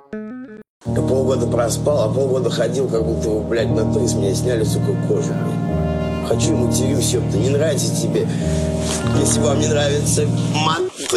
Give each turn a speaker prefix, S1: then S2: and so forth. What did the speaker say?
S1: Я полгода проспал, а полгода ходил, как будто, блядь, на то, из меня сняли, сука, кожу, блядь. Хочу и матерюсь, ёпта, не нравится тебе. Если вам не нравится мат,